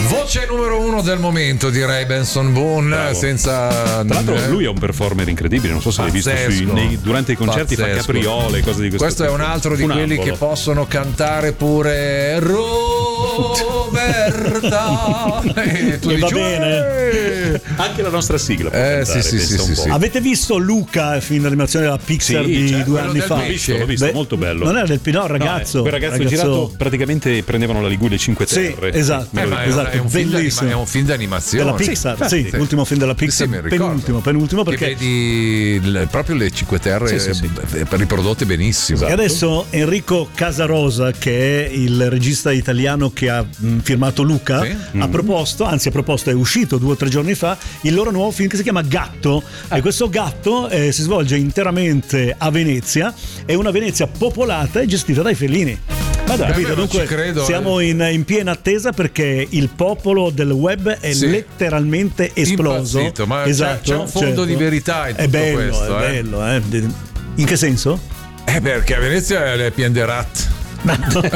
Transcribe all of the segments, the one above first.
Voce numero 1 del momento, direi Benson Boone. Bravo. Senza. Tra l'altro lui è un performer incredibile, non so se l'hai visto durante i concerti, fa capriole, cose di questo è un altro di quelli che possono cantare pure Roberta. E tu dici, va bene. Anche la nostra sigla può cantare, sì. Avete visto Luca, il film d'animazione della Pixar di 2 anni fa? L'ho visto, molto bello. Non era del Pinot, ragazzo. Quel ragazzo girato, praticamente prendevano la Liguria 5 Terre. Sì, esatto. È un film d'animazione della Pixar, sì, l'ultimo film della Pixar, penultimo perché vedi proprio le 5 Terre riprodotte benissimo. E adesso Enrico Casarosa, che è il regista italiano che ha firmato Luca, ha proposto, è uscito 2 o 3 giorni fa il loro nuovo film che si chiama Gatto. E questo Gatto si svolge interamente a Venezia, è una Venezia popolata e gestita dai felini. Capito? Dunque siamo in piena attesa, perché il popolo del web è letteralmente esploso. Impazzito, ma c'è un fondo di verità in tutto questo. È bello. In che senso? Perché a Venezia è pieno di rat. E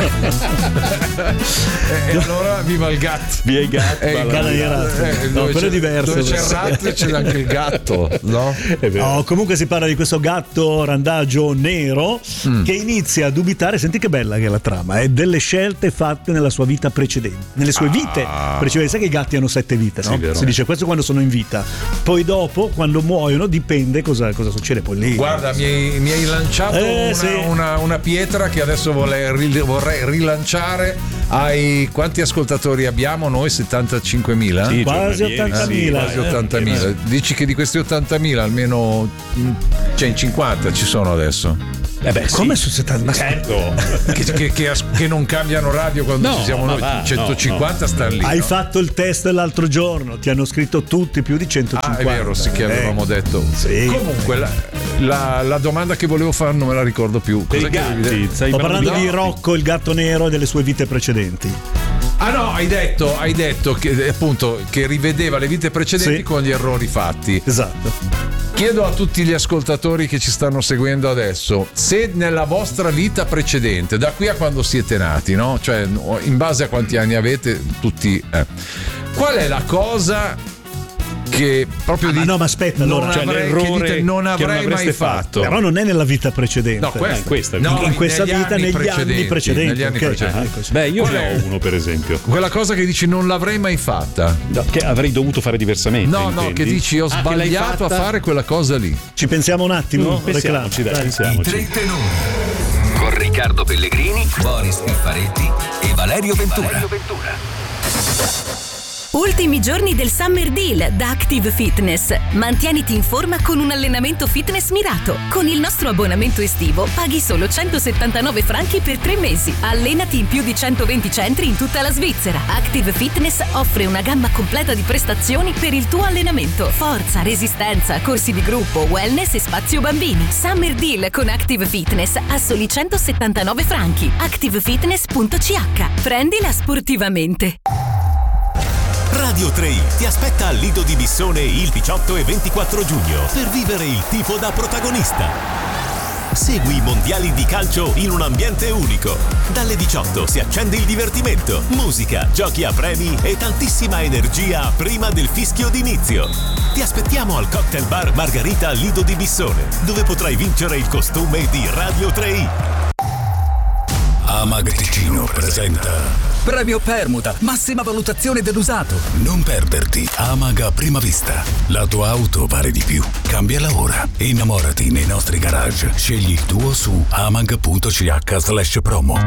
allora viva il gatto. Via i gatti. No, quello è diverso. Dove c'è il rat c'è anche il gatto, no? Comunque si parla di questo gatto randagio nero che inizia a dubitare, senti che bella che è la trama, delle scelte fatte nella sua vita precedente, nelle sue vite precedenti. Sai che i gatti hanno 7 vite, no? Si dice questo quando sono in vita, poi dopo quando muoiono dipende cosa succede poi lì. Guarda, mi hai lanciato una pietra che adesso vorrei rilanciare ai quanti ascoltatori abbiamo noi? 75.000? Sì, quasi 80.000. Quasi 80.000. Dici che di questi 80.000 almeno in 50 ci sono adesso? Come su 70? Certo. che non cambiano radio quando ci siamo noi. 150 stanno lì. Hai fatto il test l'altro giorno, ti hanno scritto tutti più di 150. È vero, sì, che avevamo detto. Sì. Comunque la domanda che volevo fare non me la ricordo più. Sto parlando di Rocco, il gatto nero, e delle sue vite precedenti. Hai detto che appunto che rivedeva le vite precedenti con gli errori fatti. Esatto. Chiedo a tutti gli ascoltatori che ci stanno seguendo adesso, se nella vostra vita precedente, da qui a quando siete nati, no? Cioè in base a quanti anni avete tutti, qual è la cosa che proprio no, ma aspetta, allora, non avrei mai fatto. Però non è nella vita precedente. No, questa in questa vita negli anni precedenti. Beh, io ne ho uno, per esempio. Quella cosa che dici non l'avrei mai fatta. No, che avrei dovuto fare diversamente. No, che dici ho sbagliato a fare quella cosa lì. Ci pensiamo un attimo? Pensiamoci. I 3 tenori con Riccardo Pellegrini, Boris Piffaretti e Valerio Ventura. Ultimi giorni del Summer Deal da Active Fitness. Mantieniti in forma con un allenamento fitness mirato. Con il nostro abbonamento estivo paghi solo 179 franchi per 3 mesi. Allenati in più di 120 centri in tutta la Svizzera. Active Fitness offre una gamma completa di prestazioni per il tuo allenamento. Forza, resistenza, corsi di gruppo, wellness e spazio bambini. Summer Deal con Active Fitness a soli 179 franchi. activefitness.ch. Prendila sportivamente. Radio 3 ti aspetta al Lido di Bissone il 18 e 24 giugno per vivere il tifo da protagonista. Segui i mondiali di calcio in un ambiente unico. Dalle 18 si accende il divertimento, musica, giochi a premi e tantissima energia prima del fischio d'inizio. Ti aspettiamo al Cocktail Bar Margarita Lido di Bissone, dove potrai vincere il costume di Radio 3. Amag Ticino presenta Premio Permuta, massima valutazione dell'usato. Non perderti Amag a prima vista. La tua auto vale di più. Cambiala ora. Innamorati nei nostri garage. Scegli il tuo su amag.ch/promo.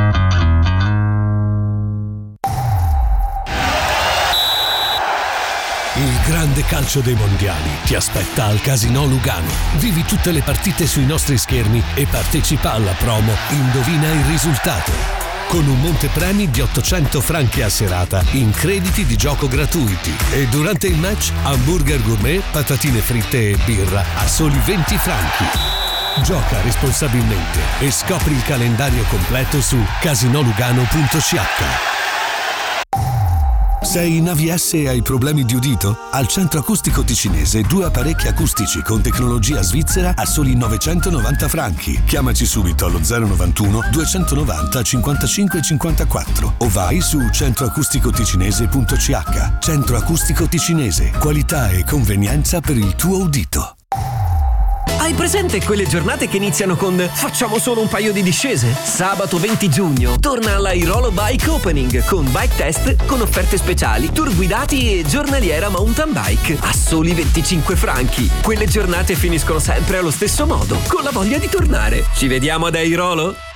Il grande calcio dei mondiali ti aspetta al Casinò Lugano. Vivi tutte le partite sui nostri schermi e partecipa alla promo Indovina il risultato. Con un montepremi di 800 franchi a serata in crediti di gioco gratuiti. E durante il match hamburger gourmet, patatine fritte e birra a soli 20 franchi. Gioca responsabilmente e scopri il calendario completo su casinolugano.ch. Sei in AVS e hai problemi di udito? Al Centro Acustico Ticinese 2 apparecchi acustici con tecnologia svizzera a soli 990 franchi. Chiamaci subito allo 091 290 55 54 o vai su centroacusticoticinese.ch. Centro Acustico Ticinese, qualità e convenienza per il tuo udito. Hai presente quelle giornate che iniziano con facciamo solo un paio di discese? Sabato 20 giugno torna all'Airolo Bike Opening con bike test, con offerte speciali, tour guidati e giornaliera mountain bike a soli 25 franchi. Quelle giornate finiscono sempre allo stesso modo, con la voglia di tornare. Ci vediamo ad Airolo?